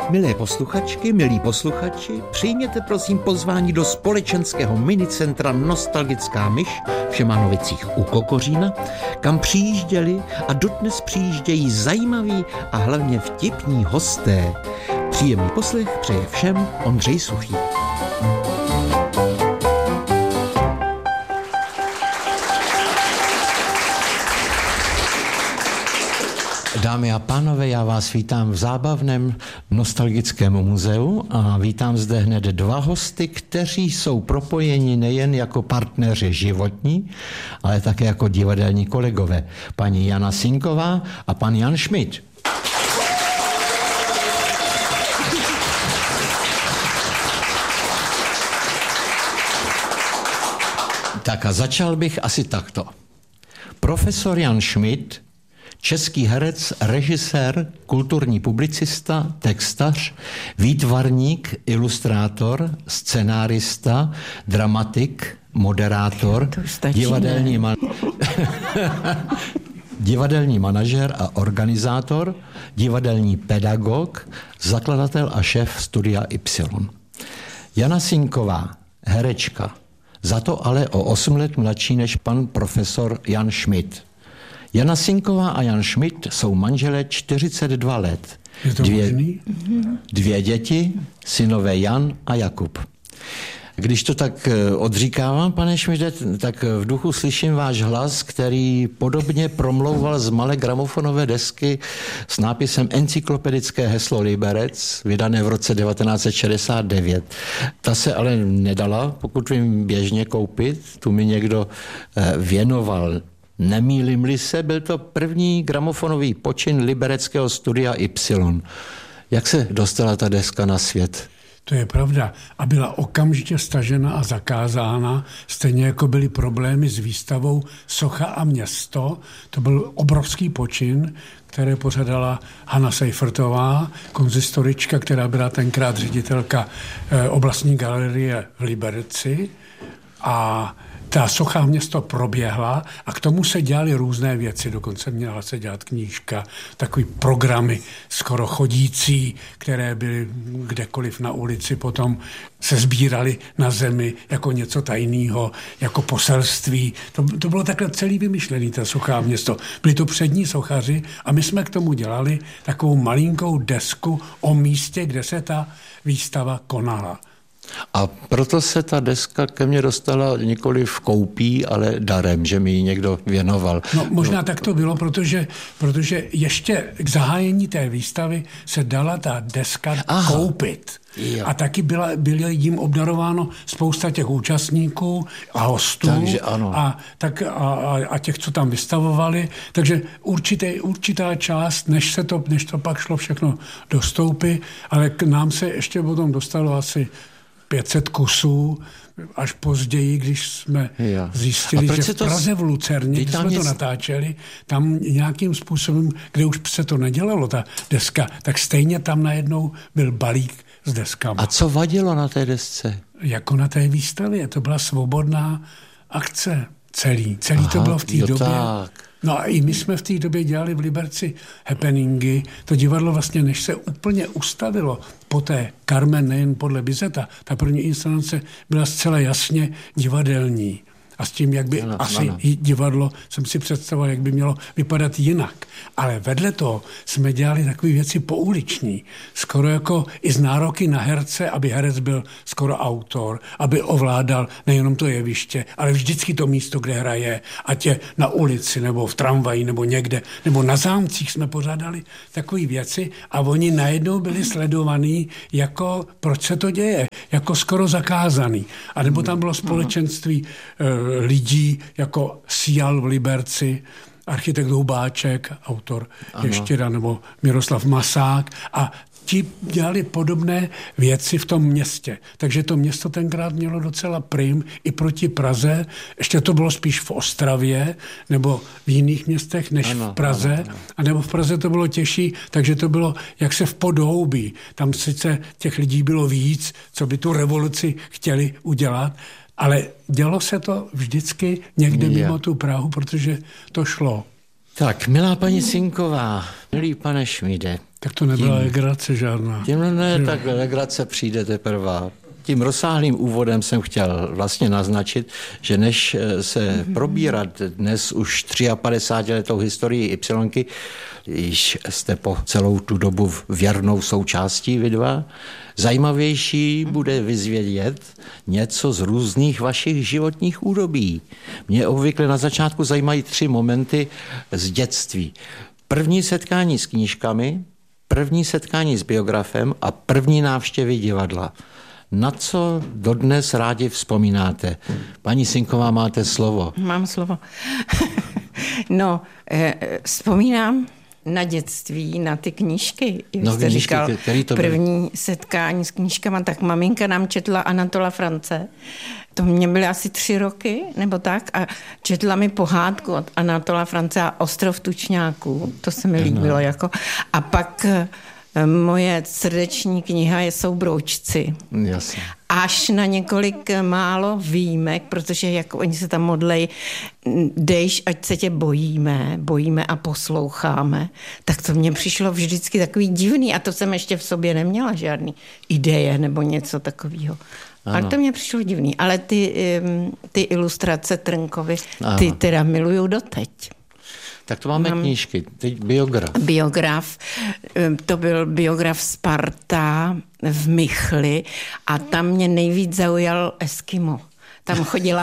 Milé posluchačky, milí posluchači, přijměte prosím pozvání do společenského minicentra Nostalgická myš v Šemanovicích u Kokořína, kam přijížděli a dodnes přijíždějí zajímaví a hlavně vtipní hosté. Příjemný poslech přeje všem Ondřej Suchý. Dámy a pánové, já vás vítám v zábavném nostalgickém muzeu a vítám zde hned dva hosty, kteří jsou propojeni nejen jako partneři životní, ale také jako divadelní kolegové. Paní Jana Sinková a pan Jan Schmidt. Tak a začal bych asi takto. Profesor Jan Schmidt, český herec, režisér, kulturní publicista, textař, výtvarník, ilustrátor, scenárista, dramatik, moderátor, divadelní manažer a organizátor, divadelní pedagog, zakladatel a šéf Studia Y. Jana Sinková, herečka, za to ale o 8 let mladší než pan profesor Jan Schmidt. Jana Sinková a Jan Schmidt jsou manželé 42 let. Je to možný? Dvě děti, synové Jan a Jakub. Když to tak odříkávám, pane Schmidte, tak v duchu slyším váš hlas, který podobně promlouval z malé gramofonové desky s nápisem Encyklopedické heslo Liberec, vydané v roce 1969. Ta se ale nedala, pokud vím, běžně koupit, tu mi někdo věnoval. Nemýlím-li se, byl to první gramofonový počin libereckého Studia Y. Jak se dostala ta deska na svět? To je pravda. A byla okamžitě stažena a zakázána, stejně jako byly problémy s výstavou Socha a město. To byl obrovský počin, které pořadala Hana Seifertová, konzistorička, která byla tenkrát ředitelka oblastní galerie v Liberci. A ta Socha město proběhla a k tomu se dělaly různé věci. Dokonce měla se dělat knížka, takový programy skoro chodící, které byly kdekoliv na ulici, potom se sbíraly na zemi jako něco tajného, jako poselství. To bylo takhle celý vymyšlený, ta Socha město. Byli to přední sochaři a my jsme k tomu dělali takovou malinkou desku o místě, kde se ta výstava konala. A proto se ta deska ke mně dostala nikoli v koupí, ale darem, že mi ji někdo věnoval. No, možná tak to bylo, protože ještě k zahájení té výstavy se dala ta deska koupit. Jo. A taky bylo jim obdarováno spousta těch účastníků a hostů. Takže ano. A těch, co tam vystavovali. Takže určitá část, než to pak šlo všechno do stoupy, ale k nám se ještě potom dostalo asi 500 kusů, až později, když jsme zjistili, že v Praze v Lucerně, kde jsme to natáčeli, tam nějakým způsobem, kde už se to nedělalo, ta deska, tak stejně tam najednou byl balík s deskama. A co vadilo na té desce? Jako na té výstavě, to byla svobodná akce. Celý to bylo v té době. Tak. No a i my jsme v té době dělali v Liberci happeningy. To divadlo vlastně, než se úplně ustavilo poté Carmen, nejen podle Bizeta, ta první inscenace byla zcela jasně divadelní. A s tím, jak by divadlo, jsem si představoval, jak by mělo vypadat jinak. Ale vedle toho jsme dělali takové věci pouliční. Skoro jako i z nároky na herce, aby herec byl skoro autor, aby ovládal nejenom to jeviště, ale vždycky to místo, kde hraje, ať je na ulici, nebo v tramvaji, nebo někde, nebo na zámcích jsme pořádali takové věci a oni najednou byli sledovaní jako, proč se to děje, jako skoro zakázaný. A nebo tam bylo společenství lidí, jako Sial v Liberci, architekt Hubáček, autor Ještěra, nebo Miroslav Masák a ti dělali podobné věci v tom městě. Takže to město tenkrát mělo docela prim i proti Praze. Ještě to bylo spíš v Ostravě nebo v jiných městech než v Praze. A nebo v Praze to bylo těžší, takže to bylo jak se v podhoubí. Tam sice těch lidí bylo víc, co by tu revoluci chtěli udělat, ale dělo se to vždycky někde mimo tu Prahu, protože to šlo. Tak, milá paní Sinková, milý pane Šmíde. Tak to nebyla legrace žádná. Ne, tak legrace přijde teprve. Tím rozsáhlým úvodem jsem chtěl vlastně naznačit, že než se probírat dnes už 53letou historii Ypsilonky, již jste po celou tu dobu věrnou součástí vy dva, zajímavější bude vyzvědět něco z různých vašich životních údobí. Mě obvykle na začátku zajímají 3 momenty z dětství. První setkání s knížkami, první setkání s biografem a první návštěvy divadla. Na co dodnes rádi vzpomínáte? Paní Sinková, máte slovo. Mám slovo. Vzpomínám na dětství, na ty knížky. Jste říkal, první setkání s knížkama, tak maminka nám četla Anatola France. To mě byly asi 3 roky, nebo tak, a četla mi pohádku od Anatola France a Ostrov tučňáků. To se mi líbilo. Jako. A pak moje srdeční kniha jsou Broučci. Jasně. Až na několik málo výjimek, protože jako oni se tam modlej, dejš, ať se tě bojíme a posloucháme, tak to mně přišlo vždycky takový divný a to jsem ještě v sobě neměla žádný ideje nebo něco takového. Ale to mě přišlo divný. Ale ty ilustrace Trnkovy, ty teda miluju doteď. Tak to máme knížky. Teď biograf. Biograf. To byl biograf Sparta v Michli a tam mě nejvíc zaujal Eskimo. Tam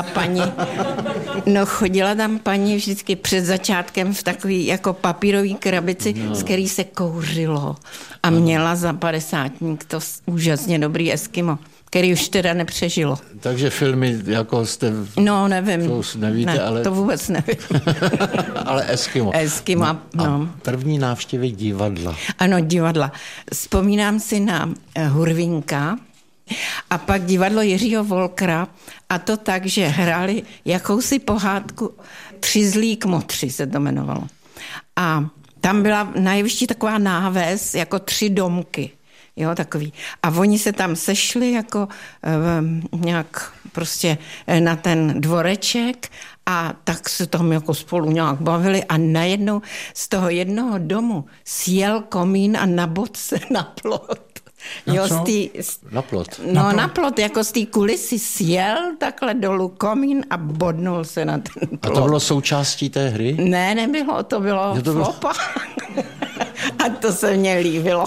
chodila tam paní vždycky před začátkem v takový jako papírový krabici, z který se kouřilo. A měla za 50 to úžasně dobrý Eskimo, který už teda nepřežilo. Takže filmy, jako jste... No, nevím. To nevíte, ne, ale... to vůbec nevím. Ale Eskimo. A první návštěvy divadla. Ano, divadla. Vzpomínám si na Hurvinka a pak divadlo Jiřího Volkra a to tak, že hráli jakousi pohádku 3 zlí kmotři se to jmenovalo. A tam byla na jevišti taková náves, jako 3 domky. Jo, takový. A oni se tam sešli jako nějak prostě na ten dvoreček a tak se tam jako spolu nějak bavili a najednou z toho jednoho domu sjel komín a nabod se na plot. Na plot. No, na plot, jako z té kulisy sjel takhle dolů komín a bodnul se na ten plot. A to bylo součástí té hry? Ne, nebylo, to bylo flopa. A to se mně líbilo.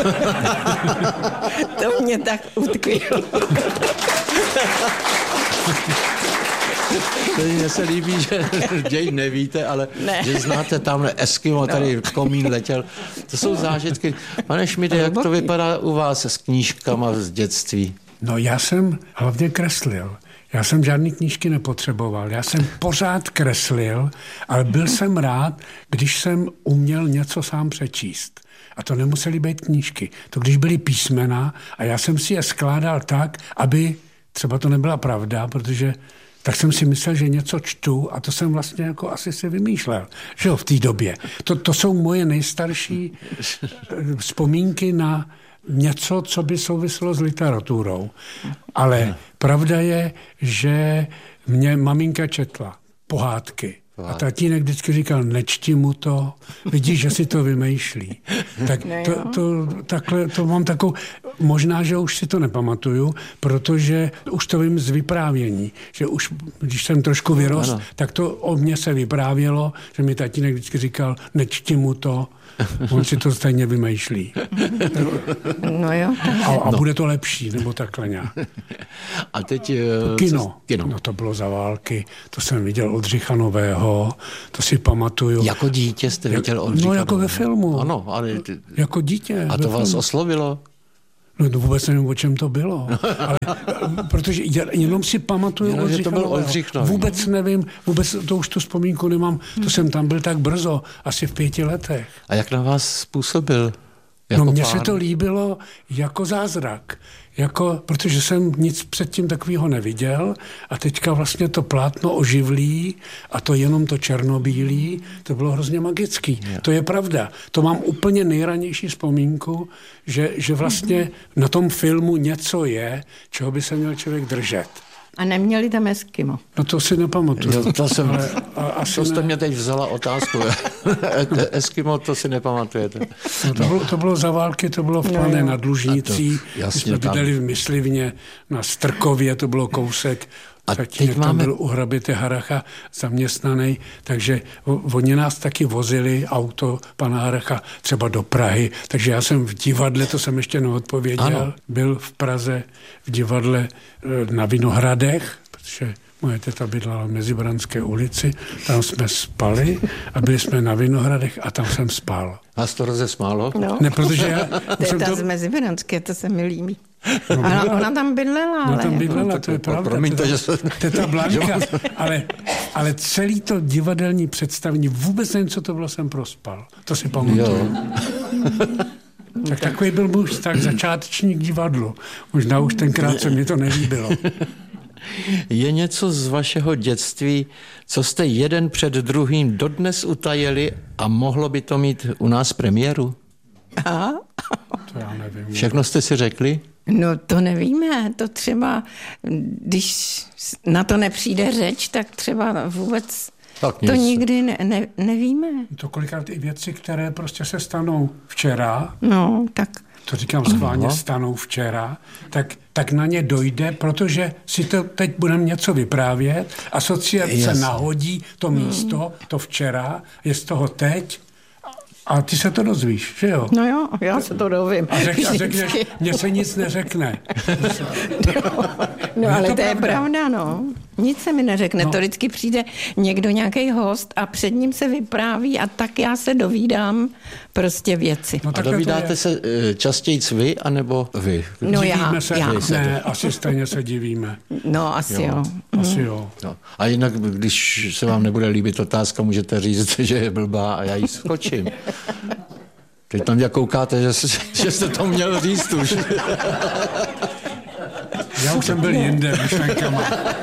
To mě tak utkvělo. Mně se líbí, že děj nevíte, ale že znáte tamhle Eskimo, tady komín letěl. To jsou zážitky. Pane Šmíde, jak to vypadá u vás s knížkama z dětství? No já jsem hlavně kreslil. Já jsem žádný knížky nepotřeboval. Já jsem pořád kreslil, ale byl jsem rád, když jsem uměl něco sám přečíst. A to nemusely být knížky. To když byly písmena a já jsem si je skládal tak, aby třeba to nebyla pravda, protože tak jsem si myslel, že něco čtu a to jsem vlastně jako asi si vymýšlel, že jo, v té době. To jsou moje nejstarší vzpomínky na něco, co by souvislo s literaturou. Ale pravda je, že mě maminka četla pohádky. A tatínek vždycky říkal, nečti mu to, vidíš, že si to vymýšlí. Tak takhle to mám takovou, možná, že už si to nepamatuju, protože už to vím z vyprávění, že už, když jsem trošku vyrost, tak to o mně se vyprávělo, že mi tatínek vždycky říkal, nečti mu to, on si to stejně vymýšlí. No jo. A bude to lepší, nebo takhle nějak. A teď... Kino. No to bylo za války. To jsem viděl Oldřicha Nového, to si pamatuju. Jako dítě jste viděl Oldřicha Nového? No jako ve filmu. Ano, ale... Jako dítě. A to vás oslovilo? No vůbec nevím, o čem to bylo. Ale, protože jenom si pamatuju Oldřicha Nového. Vůbec nevím, to už tu vzpomínku nemám. To jsem tam byl tak brzo, asi v 5 letech. A jak na vás způsobil? No mně se to líbilo jako zázrak. Protože jsem nic předtím takového neviděl a teďka vlastně to plátno oživlí a to jenom to černobílý, to bylo hrozně magický. To je pravda. To mám úplně nejranější vzpomínku, že vlastně na tom filmu něco je, čeho by se měl člověk držet. A neměli tam Eskimo. No to si nepamatuju. To jste mě teď vzala otázku. Eskimo, to si nepamatujete. No, to bylo za války, to bylo v Plané nad Lužnicí. My jsme bydleli v Myslivně na Strkově, to bylo kousek. A teď tam byl u hraběte Haracha zaměstnaný, takže oni nás taky vozili auto pana Haracha třeba do Prahy, takže já jsem v divadle, to jsem ještě neodpověděl, ano. Byl v Praze v divadle na Vinohradech, protože moje teta bydlela v Mezibranské ulici, tam jsme spali a byli jsme na Vinohradech a tam jsem spal. Vás to rozesmálo? No. Ne, protože já... Teta z Mezibranské, to se mi líbí. Ona tam bydlela, ale... Ona tam bydlela, to je pravda. Promiňte, že se... Teta Blanka, ale celý to divadelní představení, vůbec nevím, co to bylo, jsem prospal. To si pamatuju. Tak takový byl můj tak začátečník divadlu. Možná už tenkrát se mi to nelíbilo. Je něco z vašeho dětství, co jste jeden před druhým dodnes utajili a mohlo by to mít u nás premiéru? Aha. To já nevím. Všechno jste si řekli? No to nevíme, to třeba, když na to nepřijde řeč, tak třeba vůbec to nikdy nevíme. To kolikrát i věci, které prostě se stanou včera, no, tak... to říkám schválně, stanou včera, tak na ně dojde, protože si to teď budeme něco vyprávět, asociace nahodí to místo, to včera, je z toho teď, a ty se to dozvíš, že jo? No jo, já se to dovím. A řekneš, mně se nic neřekne. No ale to je pravda, no. Nic se mi neřekne. No. To vždycky přijde někdo, nějaký host a před ním se vypráví a tak já se dovídám prostě věci. No, a dovídáte se častěji vy, anebo vy? No divíme se? Ne, asi stejně se divíme. No, asi jo. Asi jo. No. A jinak, když se vám nebude líbit otázka, můžete říct, že je blbá a já ji skočím. Teď tam mě koukáte, že jste to měl říct už. Já už jsem byl jinde myšlenkama.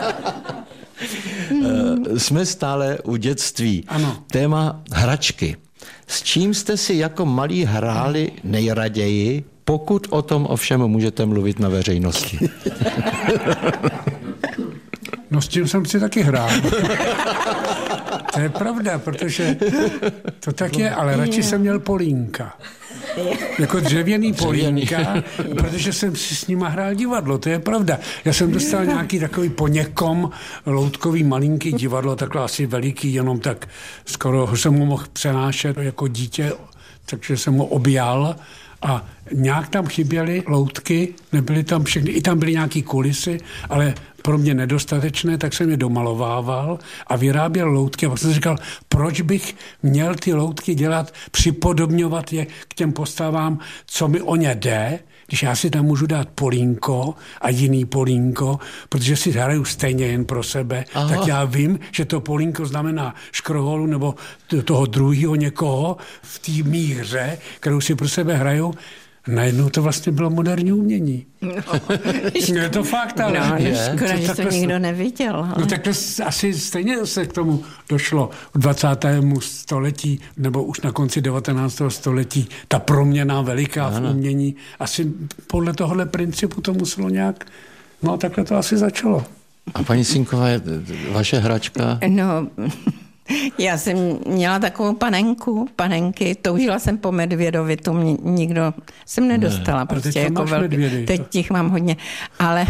Jsme stále u dětství. Ano. Téma hračky. S čím jste si jako malí hráli nejraději, pokud o tom ovšem můžete mluvit na veřejnosti? No s tím jsem si taky hrál. To je pravda, protože to tak je, ale radši jsem měl polínka. Jako dřevěný polínka, protože jsem si s nima hrál divadlo, to je pravda. Já jsem dostal nějaký takový po někom loutkový malinký divadlo, takhle asi veliký, jenom tak skoro jsem mu mohl přenášet jako dítě, takže jsem ho objal a nějak tam chyběly loutky, nebyly tam všechny, i tam byly nějaký kulisy, ale pro mě nedostatečné, tak jsem je domalovával a vyráběl loutky. A pak jsem si říkal, proč bych měl ty loutky dělat, připodobňovat je k těm postavám, co mi o ně jde, když já si tam můžu dát polínko a jiný polínko, protože si hraju stejně jen pro sebe, tak já vím, že to polínko znamená škroholu nebo toho druhého někoho v té mý hře, kterou si pro sebe hraju. Najednou to vlastně bylo moderní umění. No, je to fakt, ale... No, škoda, že to nikdo neviděl. Ale... No tak to asi stejně se k tomu došlo v 20. století, nebo už na konci 19. století. Ta proměna veliká v umění. Asi podle tohohle principu to muselo nějak... No takhle to asi začalo. A paní Sinková, vaše hračka? No... Já jsem měla takovou panenky, toužila jsem po medvědovi, to mě nikdo jsem nedostala. Ne, prostě jako velký. Teď těch mám hodně, ale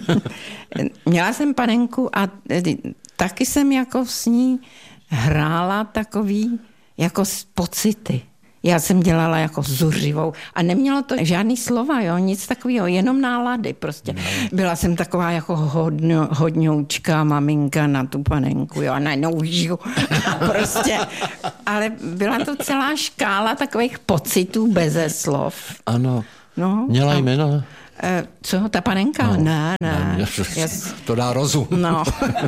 měla jsem panenku a taky jsem jako s ní hrála takový jako pocity. Já jsem dělala jako zuřivou a nemělo to žádný slova, jo, nic takového, jenom nálady prostě. No. Byla jsem taková jako hodňoučka maminka na tu panenku, jo, a najednou žiju. Prostě, ale byla to celá škála takových pocitů beze slov. Ano, no, měla jméno? Co, ta panenka? No, ne. To dá rozum. No.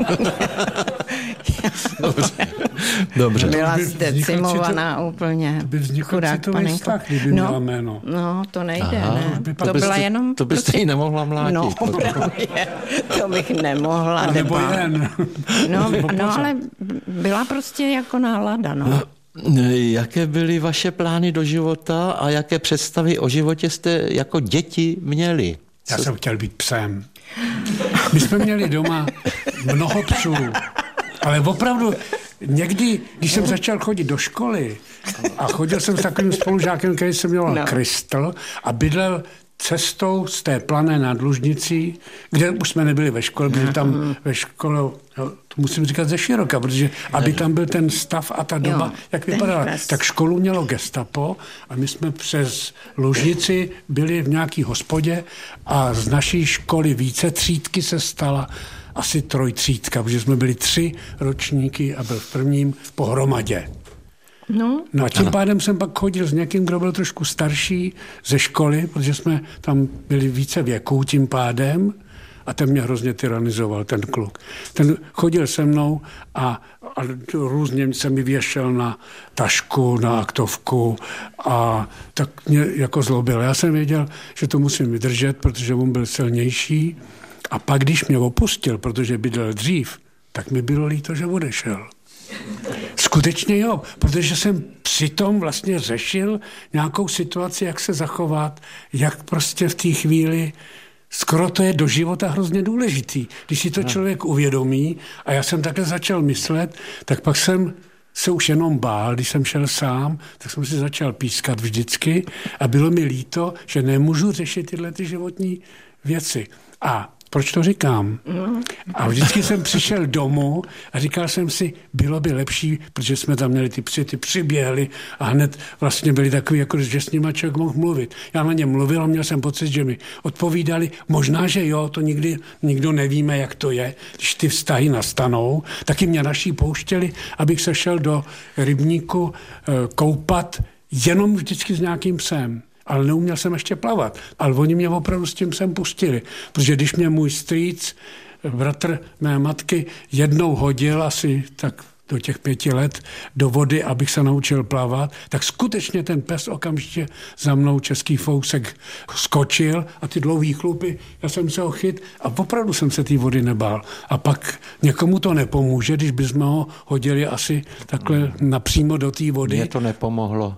Dobře. Byla zdecimovaná úplně. To by vznikl citový vztah, kdyby měla jméno. No, to nejde, ne. To byla jenom... To byste jí nemohla mlátit. No, právě. To bych nemohla. Nebo jen. No, ale byla prostě jako nálada, no. Jaké byly vaše plány do života a jaké představy o životě jste jako děti měli? Já jsem chtěl být psem. My jsme měli doma mnoho psů, ale opravdu někdy, když jsem začal chodit do školy a chodil jsem s takovým spolužákem, který se jmenoval Kristl a bydlel cestou z té Plané nad Lužnicí, kde už jsme nebyli ve škole, protože tam ve škole, to musím říkat ze široka, protože aby tam byl ten stav a ta doba, jak vypadala, tak školu mělo gestapo a my jsme přes Lužnici byli v nějaký hospodě a z naší školy více třídky se stala asi trojtřídka, protože jsme byli 3 ročníky a byl v prvním pohromadě. No a tím pádem jsem pak chodil s někým, kdo byl trošku starší ze školy, protože jsme tam byli více věků tím pádem a ten mě hrozně tyranizoval, ten kluk. Ten chodil se mnou a různě se mi věšel na tašku, na aktovku a tak mě jako zlobil. Já jsem věděl, že to musím vydržet, protože on byl silnější a pak, když mě opustil, protože bydlel dřív, tak mi bylo líto, že odešel. Skutečně jo, protože jsem přitom vlastně řešil nějakou situaci, jak se zachovat, jak prostě v té chvíli, skoro to je do života hrozně důležitý. Když si to člověk uvědomí a já jsem takhle začal myslet, tak pak jsem se už jenom bál, když jsem šel sám, tak jsem si začal pískat vždycky a bylo mi líto, že nemůžu řešit tyhle ty životní věci. A proč to říkám? A vždycky jsem přišel domů a říkal jsem si, bylo by lepší, protože jsme tam měli ty psy, ty přiběhli a hned vlastně byli takový, jako že s nima člověk mohl mluvit. Já na ně mluvil a měl jsem pocit, že mi odpovídali. Možná, že jo, to nikdo nevíme, jak to je, když ty vztahy nastanou. Taky mě naši pouštěli, abych se šel do rybníku koupat jenom vždycky s nějakým psem. Ale neuměl jsem ještě plavat. Ale oni mě opravdu s tím sem pustili. Protože když mě můj strýc, bratr mé matky, jednou hodil asi tak do těch 5 let do vody, abych se naučil plavat, tak skutečně ten pes okamžitě za mnou, český fousek, skočil a ty dlouhý chlupy, já jsem se ho chyt a opravdu jsem se té vody nebál. A pak někomu to nepomůže, když bychom ho hodili asi takhle napřímo do té vody. Mně to nepomohlo.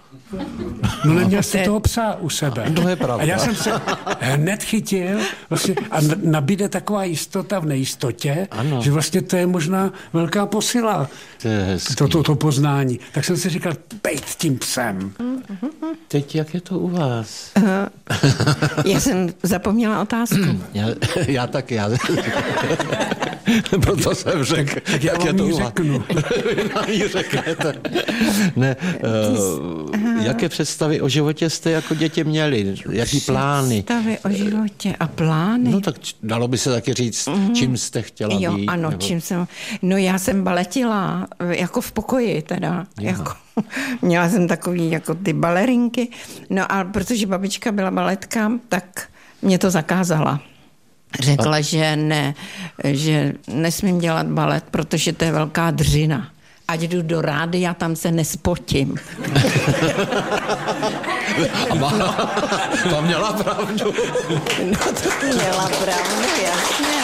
No neměl jsi toho psa u sebe. To je pravda. A já jsem se hned chytil vlastně, a nabíde taková jistota v nejistotě, ano. Že vlastně to je možná velká posila. To poznání. Tak jsem si říkal, bejt tím psem. Teď jak je to u vás? Já jsem zapomněla otázku. Já taky. Proto jsem řekl, tak jak je to u vás? Řeknu. Ne, jaké představy o životě jste jako děti měli? Jaký plány? Představy o životě a plány? No tak dalo by se taky říct, čím jste chtěla být. Ano, nebo... čím jsem... No já jsem baletila jako v pokoji teda. Jako, měla jsem takový jako ty balerinky. No a protože babička byla baletka, tak mě to zakázala. Řekla, že ne, že nesmím dělat balet, protože to je velká dřina. Ať jdu do rádia, tam se nespotím. To měla pravdu. No to měla pravdu, jasně.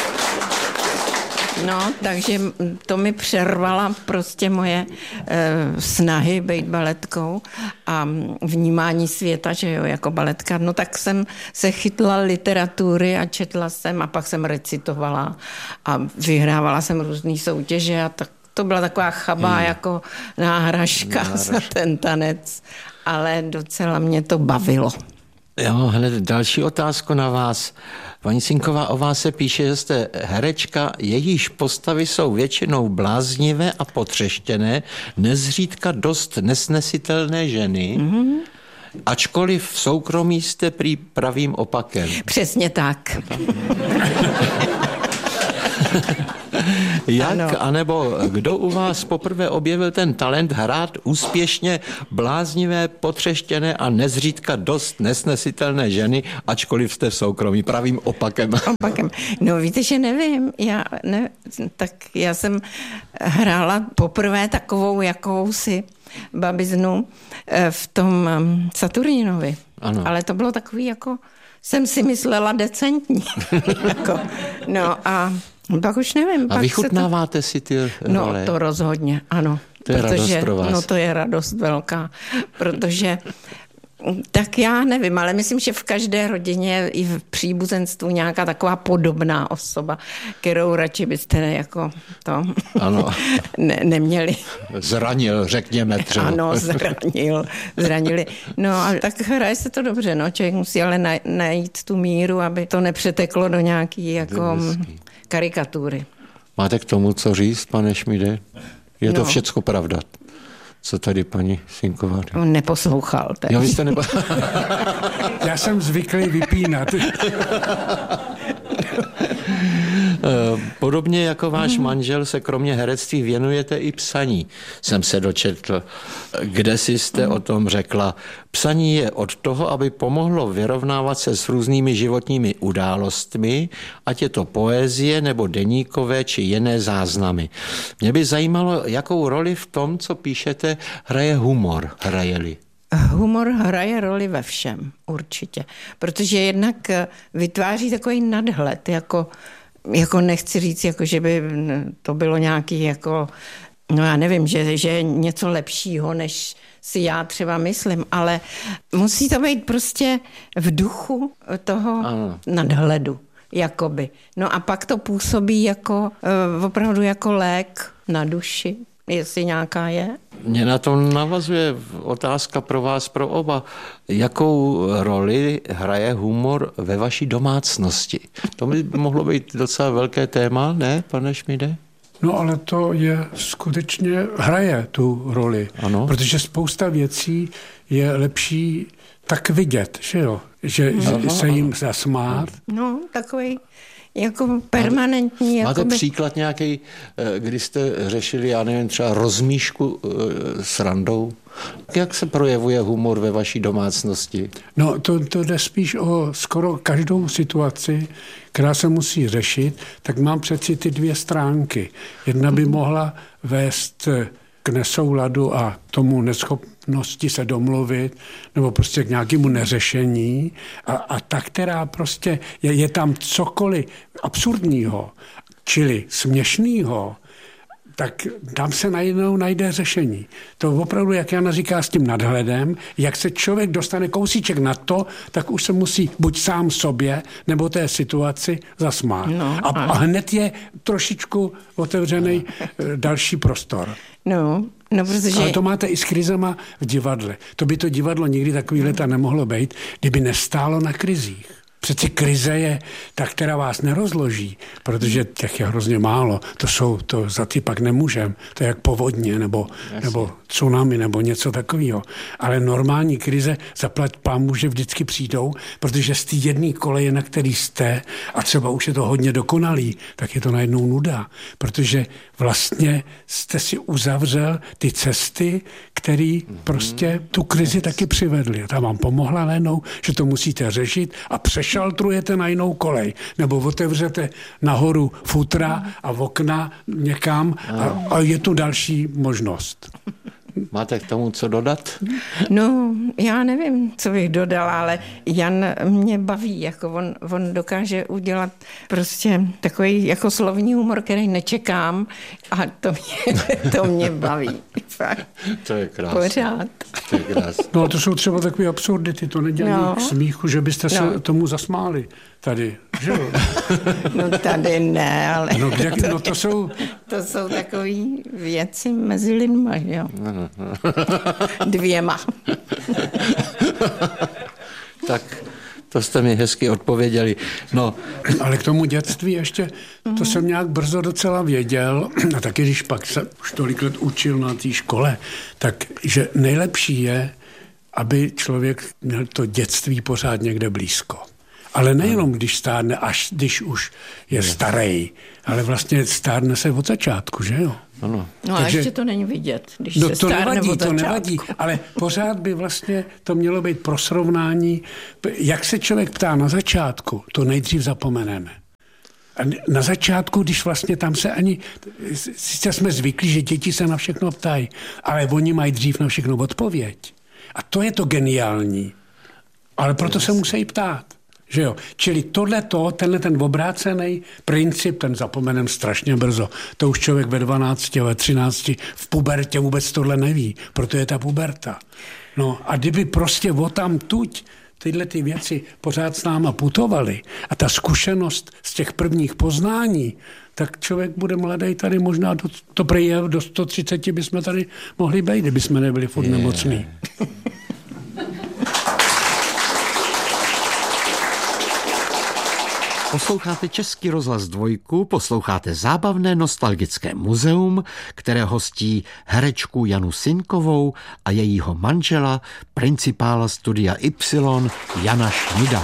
No, takže to mi přervala prostě moje snahy být baletkou a vnímání světa, že jo, jako baletka. No tak jsem se chytla literatury a četla jsem a pak jsem recitovala a vyhrávala jsem různý soutěže a tak to byla taková chabá jako náhražka za ten tanec, ale docela mě to bavilo. Jo, hned další otázku na vás. Paní Cinková, o vás se píše, že jste herečka, jejíž postavy jsou většinou bláznivé a potřeštěné, nezřídka dost nesnesitelné ženy, ačkoliv v soukromí jste prý pravým opakem. Přesně tak. Jak, anebo kdo u vás poprvé objevil ten talent hrát úspěšně bláznivé, potřeštěné a nezřídka dost nesnesitelné ženy, ačkoliv jste v soukromí pravým opakem? Opakem. No víte, že nevím. Já jsem hrála poprvé takovou jakousi babiznu v tom Saturninovi. Ano. Ale to bylo takový jako, jsem si myslela decentní. No a pak už nevím. A vychutnáváte si ty role? No to rozhodně, ano. To je radost pro vás. No to je radost velká, protože Tak já nevím, ale myslím, že v každé rodině i v příbuzenstvu nějaká taková podobná osoba, kterou radši byste jako to neměli. Zranil, řekněme třeba. Ano, zranili. No a tak hraje se to dobře, no. Člověk musí ale najít tu míru, aby to nepřeteklo do nějaký jako karikatury. Máte k tomu co říct, pane Šmíde? Je to všecko pravda, co tady paní Sinková? On neposlouchal. Teď. Jo, vy jste Já jsem zvyklý vypínat. Podobně jako váš manžel se kromě herectví věnujete i psaní, jsem se dočetl. Kde si jste o tom řekla? Psaní je od toho, aby pomohlo vyrovnávat se s různými životními událostmi, ať je to poezie nebo deníkové či jiné záznamy. Mě by zajímalo, jakou roli v tom, co píšete, hraje humor, hraje-li. Humor hraje roli ve všem, určitě. Protože jednak vytváří takový nadhled, jako nechci říct, jako že by to bylo nějaký, jako, no já nevím, že je něco lepšího, než si já třeba myslím, ale musí to být prostě v duchu toho nadhledu, jakoby. No a pak to působí jako opravdu jako lék na duši, jestli nějaká je. Mně na to navazuje otázka pro vás, pro oba. Jakou roli hraje humor ve vaší domácnosti? To by mohlo být docela velké téma, ne, pane Šmíde? No ale to je skutečně, hraje tu roli. Ano. Protože spousta věcí je lepší tak vidět, že jo? Že se jim zasmát. No, takový jako permanentní. Máte příklad nějaký, kdy jste řešili, já nevím, třeba rozmíšku s randou? Jak se projevuje humor ve vaší domácnosti? No, to jde spíš o skoro každou situaci, která se musí řešit, tak mám přeci ty dvě stránky. Jedna by mohla vést k nesouladu a tomu neschopnosti se domluvit, nebo prostě k nějakému neřešení. A ta, která prostě je tam cokoliv absurdního, čili směšnýho, tak tam se najednou najde řešení. To opravdu, jak Jana říká, s tím nadhledem, jak se člověk dostane kousíček na to, tak už se musí buď sám sobě, nebo té situaci zasmát. No, a hned je trošičku otevřený další prostor. No, protože... Ale to máte i s krizema v divadle. To by to divadlo nikdy takový leta nemohlo být, kdyby nestálo na krizích. Přeci krize je ta, která vás nerozloží, protože těch je hrozně málo. To za ty pak nemůžem. To je jak povodně nebo tsunami nebo něco takového. Ale normální krize zaplať pánbůh, že vždycky přijdou, protože z té jedné koleje, na který jste, a třeba už je to hodně dokonalý, tak je to najednou nuda. Protože vlastně jste si uzavřel ty cesty, které prostě tu krizi taky přivedly. A ta vám pomohla najednou, že to musíte řešit a šaltrujete na jinou kolej, nebo otevřete nahoru futra a okna někam a je tu další možnost. Máte k tomu co dodat? No, já nevím, co bych dodala, ale Jan mě baví, jako on dokáže udělat prostě takový jako slovní humor, který nečekám a to mě baví. To je krásné. Pořád. To je krásné. No, to jsou třeba takové absurdity, to nedělá k smíchu, že byste se tomu zasmáli tady, že jo? No tady ne, ale... No, to jsou takové věci mezi lidma, že jo? Dvěma. Tak to jste mi hezky odpověděli. No. Ale k tomu dětství ještě, to jsem nějak brzo docela věděl, a taky když pak se už tolik let učil na té škole, tak že nejlepší je, aby člověk měl to dětství pořád někde blízko. Ale nejenom když stárne, až když už je starý, ale vlastně stárne se od začátku, že jo? Ano. No a ještě to není vidět, když se stárne od začátku. To nevadí, ale pořád by vlastně to mělo být pro srovnání. Jak se člověk ptá na začátku, to nejdřív zapomeneme. A na začátku, když vlastně tam se ani... Sice jsme zvyklí, že děti se na všechno ptají, ale oni mají dřív na všechno odpověď. A to je to geniální. Ale proto se musí ptát. Že jo? Čili tenhle ten obrácený princip, ten zapomenem strašně brzo. To už člověk ve 12, ve 13, v pubertě vůbec tohle neví, proto je ta puberta. No a kdyby prostě odtamtud tyhle ty věci pořád s náma putovaly a ta zkušenost z těch prvních poznání, tak člověk bude mladý tady možná do 130 bychom tady mohli být, kdyby jsme nebyli furt nemocní. Posloucháte Český rozhlas 2, posloucháte zábavné nostalgické muzeum, které hostí herečku Janu Sinkovou a jejího manžela, principála Studia Y, Jana Šmída.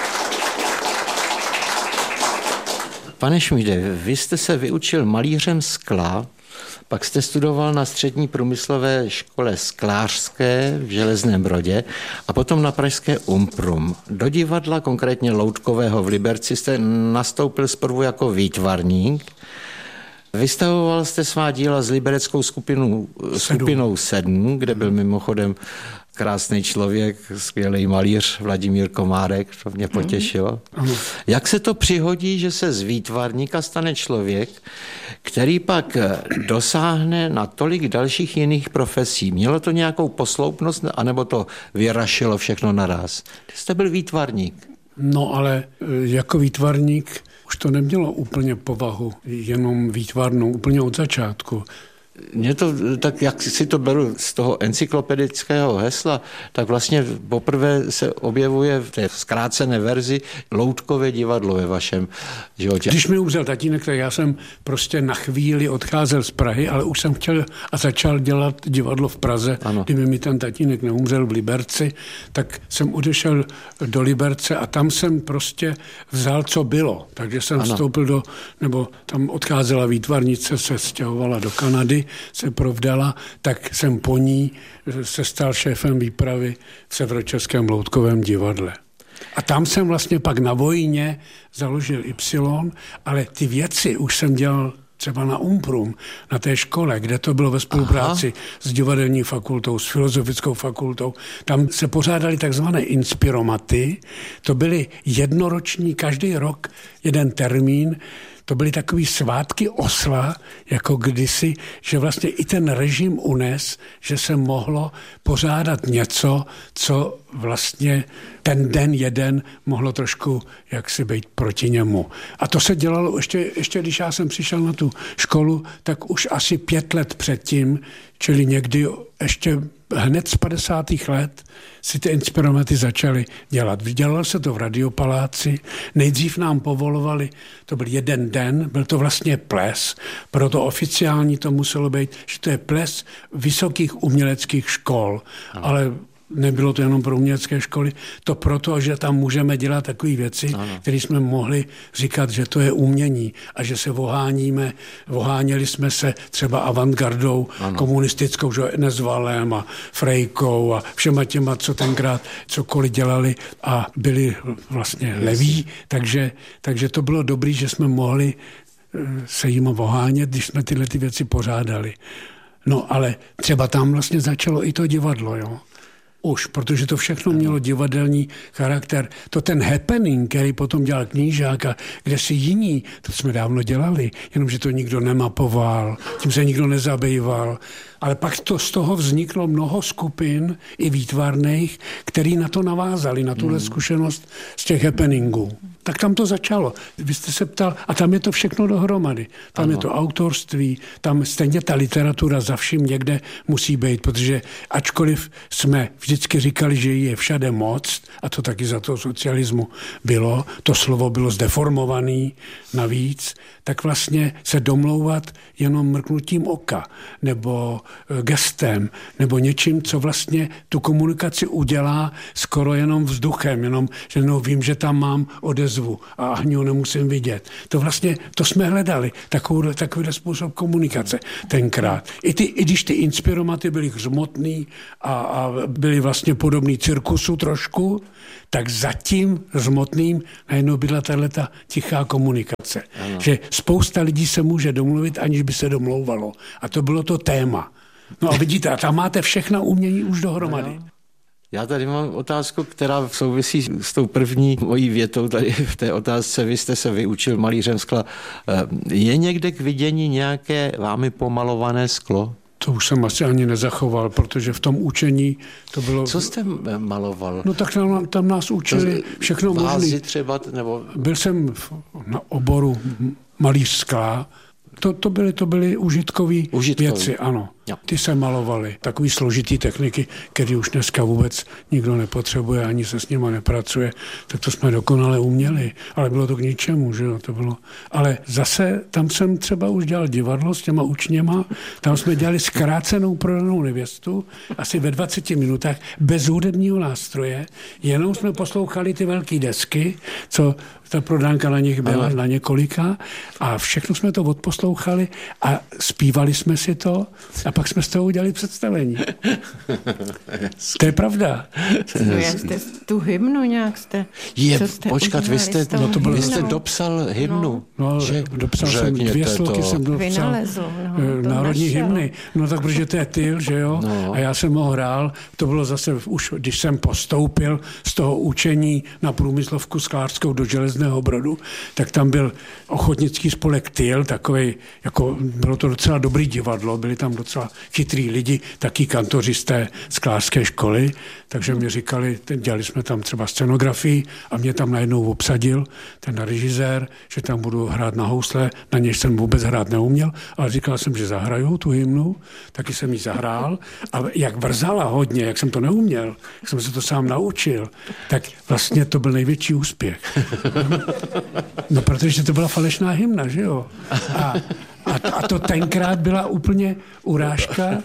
Pane Šmíde, vy jste se vyučil malířem skla, pak jste studoval na střední průmyslové škole sklářské v Železném Brodě a potom na pražské Umprum. Do divadla, konkrétně Loutkového v Liberci, jste nastoupil zprvu jako výtvarník. Vystavoval jste svá díla s libereckou skupinou 7, kde byl mimochodem krásný člověk, skvělý malíř Vladimír Komárek, to mě potěšilo. Jak se to přihodí, že se z výtvarníka stane člověk, který pak dosáhne na tolik dalších jiných profesí? Mělo to nějakou posloupnost, anebo to vyrašilo všechno naraz? Ty jste byl výtvarník. No ale jako výtvarník už to nemělo úplně povahu, jenom výtvarnou, úplně od začátku. Mě to, tak jak si to beru z toho encyklopedického hesla, tak vlastně poprvé se objevuje v té zkrácené verzi Loutkové divadlo ve vašem životě. Když mi umřel tatínek, tak já jsem prostě na chvíli odcházel z Prahy, ale už jsem chtěl a začal dělat divadlo v Praze. Ano. Kdyby mi ten tatínek neumřel v Liberci, tak jsem odešel do Liberce a tam jsem prostě vzal, co bylo. Takže jsem vstoupil nebo tam odcházela výtvarnice, se stěhovala do Kanady, se provdala, tak jsem po ní se stal šéfem výpravy v Severočeském Loutkovém divadle. A tam jsem vlastně pak na vojně založil Y, ale ty věci už jsem dělal třeba na Umprum, na té škole, kde to bylo ve spolupráci s divadelní fakultou, s filozofickou fakultou. Tam se pořádaly takzvané inspiromaty. To byly jednoroční, každý rok jeden termín. To byly takový svátky osla, jako kdysi, že vlastně i ten režim unes, že se mohlo pořádat něco, co vlastně ten den jeden mohlo trošku jaksi být proti němu. A to se dělalo ještě když já jsem přišel na tu školu, tak už asi 5 let předtím, čili někdy ještě hned z 50. let si ty inspiromaty začaly dělat. Dělalo se to v Radiopaláci, nejdřív nám povolovali, to byl jeden den, byl to vlastně ples, proto oficiální to muselo být, že to je ples vysokých uměleckých škol, ale nebylo to jenom pro umělecké školy, to proto, že tam můžeme dělat takové věci, které jsme mohli říkat, že to je umění a že se voháněli jsme se třeba avantgardou komunistickou, že Nezvalem a Frejkou a všema těma, co tenkrát cokoliv dělali a byli vlastně leví, takže to bylo dobrý, že jsme mohli se jim vohánět, když jsme tyhle ty věci pořádali. No ale třeba tam vlastně začalo i to divadlo, jo. Už, protože to všechno mělo divadelní charakter. To ten happening, který potom dělal Knížák a kde si jiní, to jsme dávno dělali, jenomže to nikdo nemapoval, tím se nikdo nezabýval. Ale pak z toho vzniklo mnoho skupin, i výtvarných, který na to navázali, na tuhle zkušenost z těch happeningů. Tak tam to začalo. Vy jste se ptal, a tam je to všechno dohromady. Tam je to autorství, tam stejně ta literatura za vším někde musí být, protože ačkoliv jsme vždycky říkali, že je všade moc, a to taky za toho socialismu bylo, to slovo bylo zdeformovaný navíc, tak vlastně se domlouvat jenom mrknutím oka, nebo gestem, nebo něčím, co vlastně tu komunikaci udělá skoro jenom vzduchem, jenom, že vím, že tam mám odezvu a ani ho nemusím vidět. To jsme hledali, takový způsob komunikace tenkrát. I když ty inspiromaty byly hřmotný a byly vlastně podobný cirkusu trošku, tak za tím hřmotným najednou byla tato tichá komunikace. Ano. Že spousta lidí se může domluvit, aniž by se domlouvalo. A to bylo to téma. No a vidíte, a tam máte všechna umění už dohromady. Ano. Já tady mám otázku, která souvisí s tou první mojí větou tady v té otázce. Vy jste se vyučil malířem skla. Je někde k vidění nějaké vámi pomalované sklo? To už jsem asi ani nezachoval, protože v tom učení to bylo... Co jste maloval? No tak tam nás učili všechno možné. Třeba, nebo... Byl jsem na oboru malíř skla. To byly užitkové věci, ano. Jo. Ty se malovaly. Takový složitý techniky, který už dneska vůbec nikdo nepotřebuje, ani se s nima nepracuje, tak to jsme dokonale uměli. Ale bylo to k ničemu, že jo, to bylo. Ale zase tam jsem třeba už dělal divadlo s těma učněma, tam jsme dělali zkrácenou prodanou nevěstu, asi ve 20 minutách, bez hudebního nástroje, jenom jsme poslouchali ty velké desky, co ta prodánka na nich byla, na několika, a všechno jsme to odposlouchali a zpívali jsme si to a pak jsme z toho udělali představení. To je pravda. Jste tu hymnu nějak jste... Počkat, vy jste dopsal hymnu. No, dopsal jsem 2 sloky, jsem dopsal národní hymny. No tak protože to je Tyl, že jo? No. A já jsem ho hrál. To bylo zase už, když jsem postoupil z toho učení na průmyslovku sklářskou do Železného Brodu, tak tam byl ochotnický spolek Tyl, takovej, jako bylo to docela dobrý divadlo, byli tam docela chytrý lidi, taky kantoři z té sklářské školy, takže mi říkali, dělali jsme tam třeba scenografii a mě tam najednou obsadil ten režisér, že tam budu hrát na housle, na něž jsem vůbec hrát neuměl, ale říkal jsem, že zahraju tu hymnu, taky jsem ji zahrál a jak vrzala hodně, jak jsem to neuměl, jak jsem se to sám naučil, tak vlastně to byl největší úspěch. No, protože to byla falešná hymna, že jo? A to tenkrát byla úplně urážka.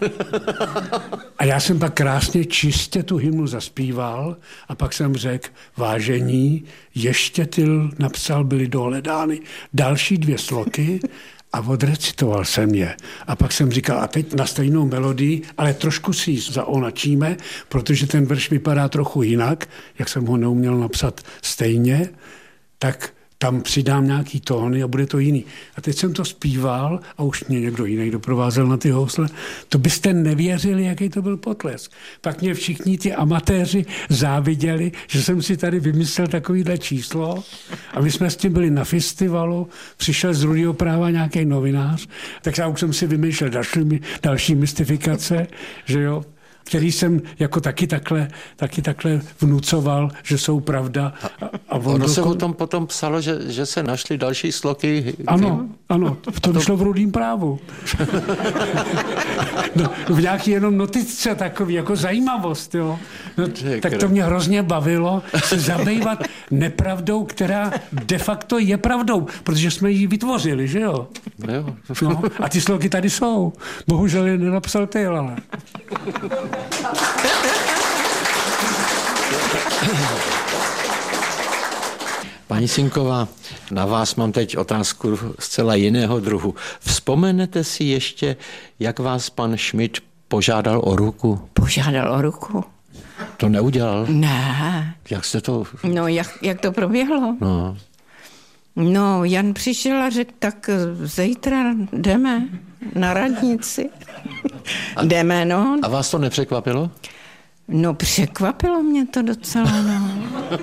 A já jsem pak krásně čistě tu hymnu zaspíval a pak jsem řekl, vážení, ještě Tyl napsal, byly dohledány další 2 sloky a odrecitoval jsem je. A pak jsem říkal, a teď na stejnou melodii, ale trošku si ji zaonačíme, protože ten verš vypadá trochu jinak, jak jsem ho neuměl napsat stejně, tak tam přidám nějaký tóny a bude to jiný. A teď jsem to zpíval a už mě někdo jiný doprovázel na ty housle. To byste nevěřili, jaký to byl potlesk. Pak mě všichni ty amatéři záviděli, že jsem si tady vymyslel takovýhle číslo a my jsme s tím byli na festivalu, přišel z Rudého Práva nějaký novinář, tak já už jsem si vymýšlel další mystifikace, že jo, který jsem jako taky takhle vnucoval, že jsou pravda. A ono se o tom potom psalo, že se našly další sloky. Ano, to vyšlo v Rudém Právu. No, v nějaký jenom notice takový, jako zajímavost, jo. No, tak to mě hrozně bavilo se zabývat nepravdou, která de facto je pravdou, protože jsme ji vytvořili, že jo. No, a ty sloky tady jsou. Bohužel je nenapsal Tyl, ale... Paní Sinková, na vás mám teď otázku zcela jiného druhu. Vzpomenete si ještě, jak vás pan Schmidt požádal o ruku? Požádal o ruku? To neudělal? Ne. Jak jste to... No, jak to proběhlo? No, Jan přišel a řekl, tak zítra jdeme na radnici. Jdeme, no. A vás to nepřekvapilo? No, překvapilo mě to docela, no.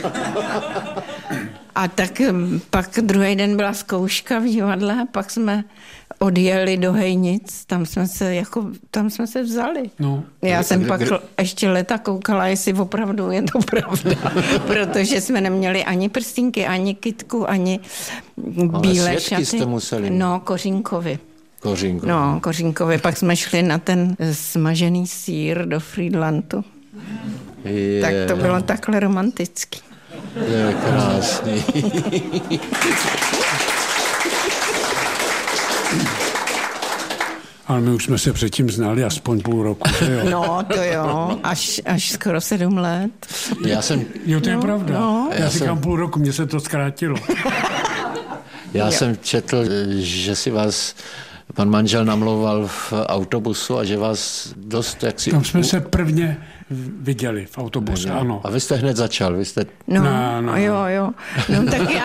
A tak pak druhý den byla zkouška v divadle, pak jsme odjeli do Hejnic, tam jsme se vzali. No. Já jsem pak ještě leta koukala, jestli opravdu je to pravda, protože jsme neměli ani prstínky, ani kytku, ani bílé šaty. Jste museli. No, Kořínkovi. No, Kořínkovi. Pak jsme šli na ten smažený sýr do Friedlandu. Tak to bylo takhle romantický. Je krásný. Ale my už jsme se předtím znali aspoň půl roku. Jo. No, to jo, až skoro 7 let. Jo, to je pravda. No. Já říkám půl roku, mně se to zkrátilo. Já jsem četl, že si vás pan manžel namlouval v autobusu a že vás dost jaksi... Tam jsme se prvně viděli v autobuse, ano. A vy jste hned začal, No, jo. No tak